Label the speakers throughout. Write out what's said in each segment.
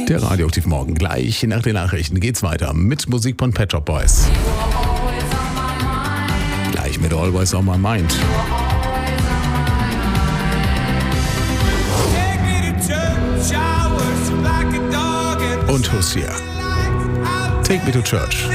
Speaker 1: Der Radioaktiv Morgen. Gleich nach den Nachrichten geht's weiter mit Musik von Pet Shop Boys. Gleich mit Always on My Mind. Und Hosea. Take Me to Church.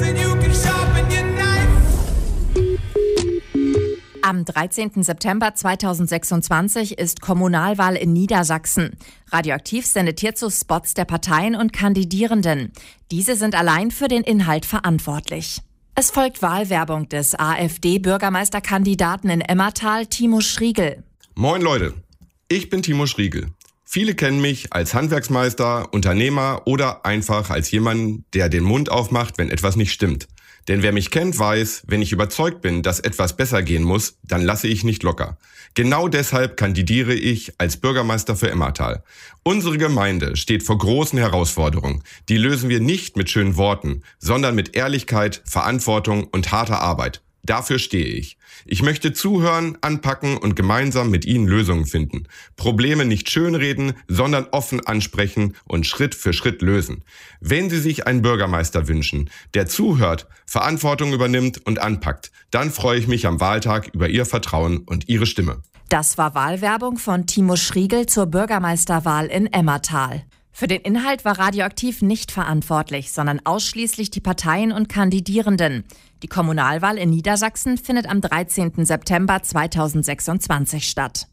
Speaker 2: Am 13. September 2026 ist Kommunalwahl in Niedersachsen. Radioaktiv sendet hierzu Spots der Parteien und Kandidierenden. Diese sind allein für den Inhalt verantwortlich. Es folgt Wahlwerbung des AfD-Bürgermeisterkandidaten in Emmertal, Timo Schriegel.
Speaker 3: Moin Leute, ich bin Timo Schriegel. Viele kennen mich als Handwerksmeister, Unternehmer oder einfach als jemanden, der den Mund aufmacht, wenn etwas nicht stimmt. Denn wer mich kennt, weiß, wenn ich überzeugt bin, dass etwas besser gehen muss, dann lasse ich nicht locker. Genau deshalb kandidiere ich als Bürgermeister für Emmertal. Unsere Gemeinde steht vor großen Herausforderungen. Die lösen wir nicht mit schönen Worten, sondern mit Ehrlichkeit, Verantwortung und harter Arbeit. Dafür stehe ich. Ich möchte zuhören, anpacken und gemeinsam mit Ihnen Lösungen finden. Probleme nicht schönreden, sondern offen ansprechen und Schritt für Schritt lösen. Wenn Sie sich einen Bürgermeister wünschen, der zuhört, Verantwortung übernimmt und anpackt, dann freue ich mich am Wahltag über Ihr Vertrauen und Ihre Stimme.
Speaker 2: Das war Wahlwerbung von Timo Schriegel zur Bürgermeisterwahl in Emmertal. Für den Inhalt war Radioaktiv nicht verantwortlich, sondern ausschließlich die Parteien und Kandidierenden. Die Kommunalwahl in Niedersachsen findet am 13. September 2026 statt.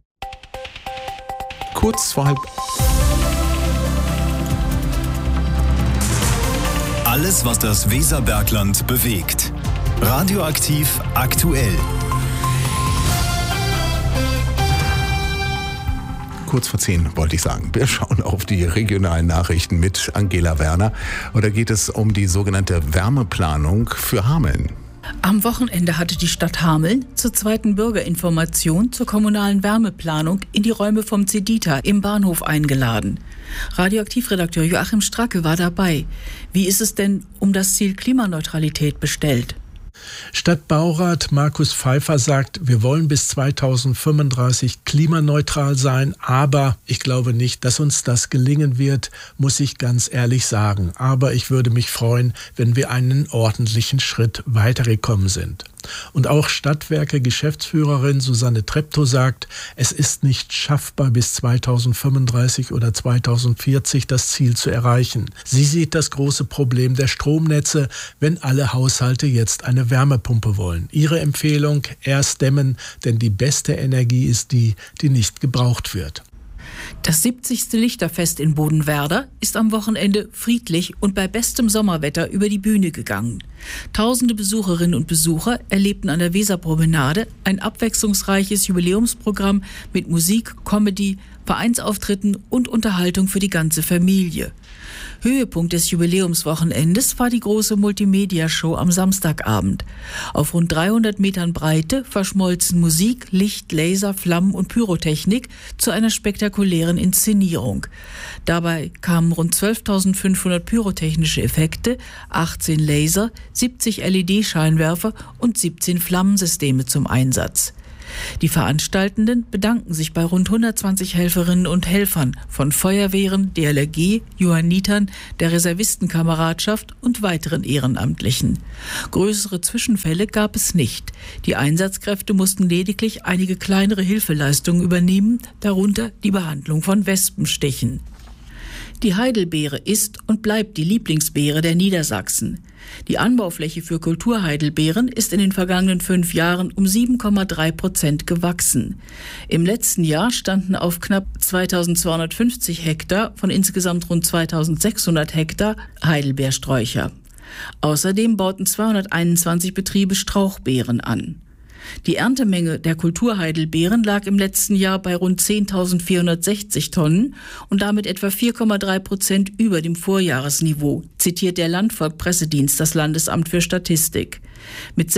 Speaker 1: Kurz vor halb.
Speaker 4: Alles, was das Weserbergland bewegt. Radioaktiv aktuell.
Speaker 1: Kurz vor 10 wollte ich sagen. Wir schauen auf die regionalen Nachrichten mit Angela Werner. Und da geht es um die sogenannte Wärmeplanung für Hameln.
Speaker 5: Am Wochenende hatte die Stadt Hameln zur zweiten Bürgerinformation zur kommunalen Wärmeplanung in die Räume vom Cedita im Bahnhof eingeladen. Radioaktivredakteur Joachim Stracke war dabei. Wie ist es denn um das Ziel Klimaneutralität bestellt?
Speaker 6: Stadtbaurat Markus Pfeiffer sagt, wir wollen bis 2035 klimaneutral sein, aber ich glaube nicht, dass uns das gelingen wird, muss ich ganz ehrlich sagen. Aber ich würde mich freuen, wenn wir einen ordentlichen Schritt weitergekommen sind. Und auch Stadtwerke-Geschäftsführerin Susanne Treptow sagt, es ist nicht schaffbar, bis 2035 oder 2040 das Ziel zu erreichen. Sie sieht das große Problem der Stromnetze, wenn alle Haushalte jetzt eine Wärmepumpe wollen. Ihre Empfehlung, erst dämmen, denn die beste Energie ist die, die nicht gebraucht wird.
Speaker 5: Das 70. Lichterfest in Bodenwerder ist am Wochenende friedlich und bei bestem Sommerwetter über die Bühne gegangen. Tausende Besucherinnen und Besucher erlebten an der Weserpromenade ein abwechslungsreiches Jubiläumsprogramm mit Musik, Comedy, Vereinsauftritten und Unterhaltung für die ganze Familie. Höhepunkt des Jubiläumswochenendes war die große Multimedia-Show am Samstagabend. Auf rund 300 Metern Breite verschmolzen Musik, Licht, Laser, Flammen und Pyrotechnik zu einer spektakulären Inszenierung. Dabei kamen rund 12.500 pyrotechnische Effekte, 18 Laser, 70 LED-Scheinwerfer und 17 Flammensysteme zum Einsatz. Die Veranstaltenden bedanken sich bei rund 120 Helferinnen und Helfern von Feuerwehren, DLRG, Johannitern, der Reservistenkameradschaft und weiteren Ehrenamtlichen. Größere Zwischenfälle gab es nicht. Die Einsatzkräfte mussten lediglich einige kleinere Hilfeleistungen übernehmen, darunter die Behandlung von Wespenstichen. Die Heidelbeere ist und bleibt die Lieblingsbeere der Niedersachsen. Die Anbaufläche für Kulturheidelbeeren ist in den vergangenen 5 Jahren um 7,3% gewachsen. Im letzten Jahr standen auf knapp 2250 Hektar von insgesamt rund 2600 Hektar Heidelbeersträucher. Außerdem bauten 221 Betriebe Strauchbeeren an. Die Erntemenge der Kulturheidelbeeren lag im letzten Jahr bei rund 10.460 Tonnen und damit etwa 4,3% über dem Vorjahresniveau, zitiert der Landvolk-Pressedienst das Landesamt für Statistik. Mit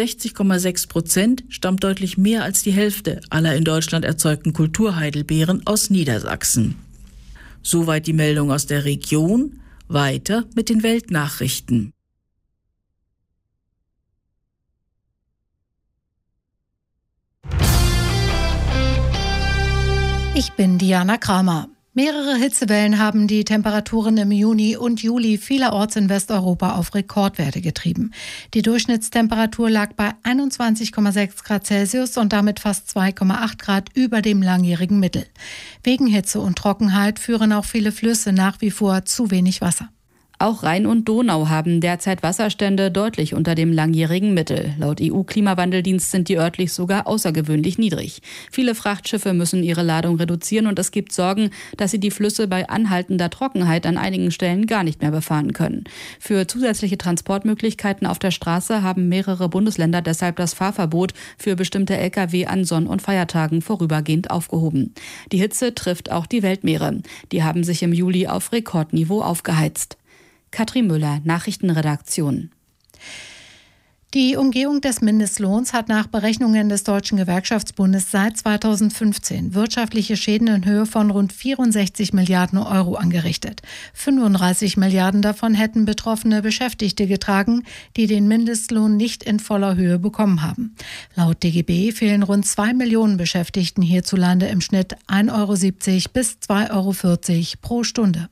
Speaker 5: 60,6% stammt deutlich mehr als die Hälfte aller in Deutschland erzeugten Kulturheidelbeeren aus Niedersachsen. Soweit die Meldung aus der Region. Weiter mit den Weltnachrichten.
Speaker 7: Ich bin Diana Kramer. Mehrere Hitzewellen haben die Temperaturen im Juni und Juli vielerorts in Westeuropa auf Rekordwerte getrieben. Die Durchschnittstemperatur lag bei 21,6 Grad Celsius und damit fast 2,8 Grad über dem langjährigen Mittel. Wegen Hitze und Trockenheit führen auch viele Flüsse nach wie vor zu wenig Wasser.
Speaker 8: Auch Rhein und Donau haben derzeit Wasserstände deutlich unter dem langjährigen Mittel. Laut EU-Klimawandeldienst sind die örtlich sogar außergewöhnlich niedrig. Viele Frachtschiffe müssen ihre Ladung reduzieren und es gibt Sorgen, dass sie die Flüsse bei anhaltender Trockenheit an einigen Stellen gar nicht mehr befahren können. Für zusätzliche Transportmöglichkeiten auf der Straße haben mehrere Bundesländer deshalb das Fahrverbot für bestimmte Lkw an Sonn- und Feiertagen vorübergehend aufgehoben. Die Hitze trifft auch die Weltmeere. Die haben sich im Juli auf Rekordniveau aufgeheizt. Katrin Müller, Nachrichtenredaktion.
Speaker 7: Die Umgehung des Mindestlohns hat nach Berechnungen des Deutschen Gewerkschaftsbundes seit 2015 wirtschaftliche Schäden in Höhe von rund 64 Milliarden Euro angerichtet. 35 Milliarden davon hätten betroffene Beschäftigte getragen, die den Mindestlohn nicht in voller Höhe bekommen haben. Laut DGB fehlen rund 2 Millionen Beschäftigten hierzulande im Schnitt 1,70 Euro bis 2,40 Euro pro Stunde.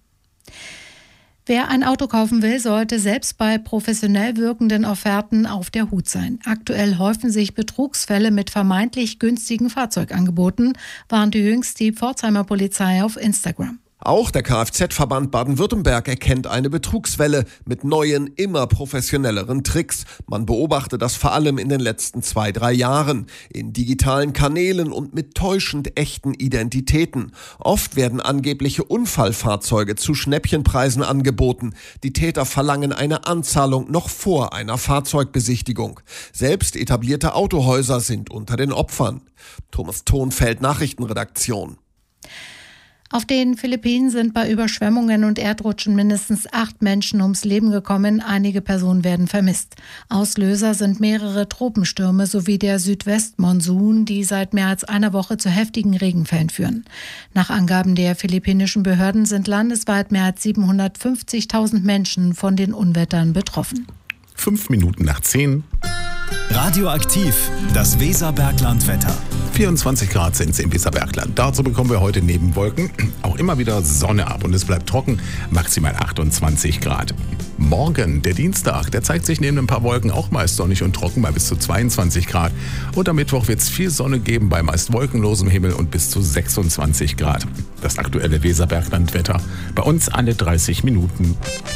Speaker 7: Wer ein Auto kaufen will, sollte selbst bei professionell wirkenden Offerten auf der Hut sein. Aktuell häufen sich Betrugsfälle mit vermeintlich günstigen Fahrzeugangeboten, warnte jüngst die Pforzheimer Polizei auf Instagram.
Speaker 9: Auch der Kfz-Verband Baden-Württemberg erkennt eine Betrugswelle mit neuen, immer professionelleren Tricks. Man beobachte das vor allem in den letzten 2-3 Jahren. In digitalen Kanälen und mit täuschend echten Identitäten. Oft werden angebliche Unfallfahrzeuge zu Schnäppchenpreisen angeboten. Die Täter verlangen eine Anzahlung noch vor einer Fahrzeugbesichtigung. Selbst etablierte Autohäuser sind unter den Opfern. Thomas Thonfeld, Nachrichtenredaktion.
Speaker 7: Auf den Philippinen sind bei Überschwemmungen und Erdrutschen mindestens 8 Menschen ums Leben gekommen. Einige Personen werden vermisst. Auslöser sind mehrere Tropenstürme sowie der Südwestmonsun, die seit mehr als einer Woche zu heftigen Regenfällen führen. Nach Angaben der philippinischen Behörden sind landesweit mehr als 750.000 Menschen von den Unwettern betroffen.
Speaker 1: 5 Minuten nach 10.
Speaker 4: Radioaktiv, das Weserberglandwetter.
Speaker 1: 24 Grad sind es im Weserbergland. Dazu bekommen wir heute neben Wolken auch immer wieder Sonne ab und es bleibt trocken, maximal 28 Grad. Morgen, der Dienstag, der zeigt sich neben ein paar Wolken auch meist sonnig und trocken bei bis zu 22 Grad. Und am Mittwoch wird es viel Sonne geben bei meist wolkenlosem Himmel und bis zu 26 Grad. Das aktuelle Weserberglandwetter bei uns alle 30 Minuten.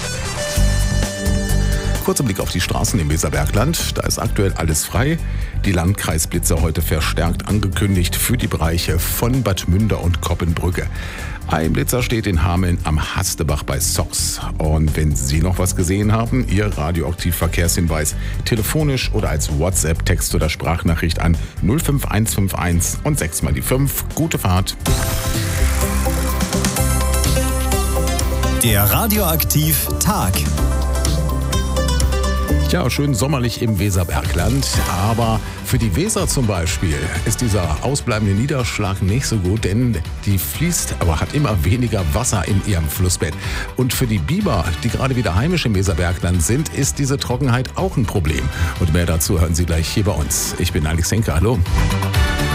Speaker 1: Kurzer Blick auf die Straßen im Weserbergland. Da ist aktuell alles frei. Die Landkreisblitzer heute verstärkt angekündigt für die Bereiche von Bad Münder und Koppenbrücke. Ein Blitzer steht in Hameln am Hastebach bei Sox. Und wenn Sie noch was gesehen haben, Ihr Radioaktiv-Verkehrshinweis telefonisch oder als WhatsApp, Text oder Sprachnachricht an 05151 und 6 mal die 5. Gute Fahrt.
Speaker 4: Der Radioaktiv-Tag.
Speaker 1: Ja, schön sommerlich im Weserbergland, aber für die Weser zum Beispiel ist dieser ausbleibende Niederschlag nicht so gut, denn die fließt, aber hat immer weniger Wasser in ihrem Flussbett. Und für die Biber, die gerade wieder heimisch im Weserbergland sind, ist diese Trockenheit auch ein Problem. Und mehr dazu hören Sie gleich hier bei uns. Ich bin Alex Henke, hallo.